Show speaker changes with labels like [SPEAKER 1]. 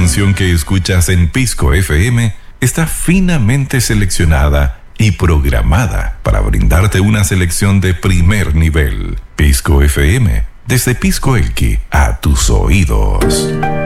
[SPEAKER 1] canción que escuchas en Pisco FM está finamente seleccionada y programada para brindarte una selección de primer nivel. Pisco FM, desde Pisco Elqui a tus oídos.